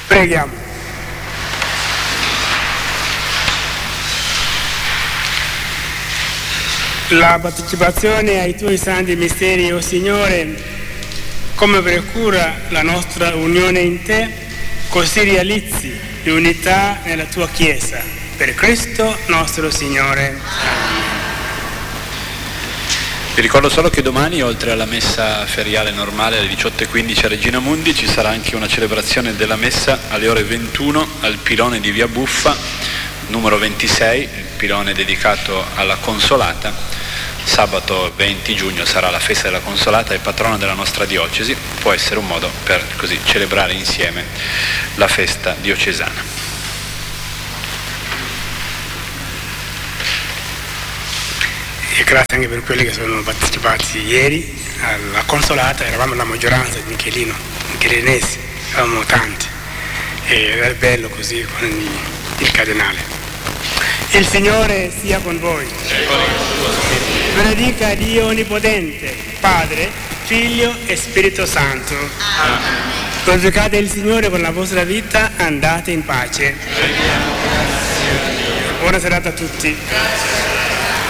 Preghiamo. La partecipazione ai tuoi santi misteri, o Signore, come procura la nostra unione in te, così realizzi l'unità nella tua Chiesa. Per Cristo nostro Signore. Vi ricordo solo che domani, oltre alla messa feriale normale alle 18:15 a Regina Mundi, ci sarà anche una celebrazione della messa alle ore 21 al pilone di Via Buffa, numero 26, il pilone dedicato alla Consolata. Sabato 20 giugno sarà la festa della Consolata e patrona della nostra diocesi. Può essere un modo per così celebrare insieme la festa diocesana. E grazie anche per quelli che sono partecipati ieri alla Consolata. Eravamo la maggioranza di michelinesi, eravamo tanti e era bello così con il cardinale. Il Signore sia con voi. Benedica Dio Onnipotente, Padre, Figlio e Spirito Santo. Amen. Glorificate il Signore con la vostra vita, andate in pace. Buona serata a tutti.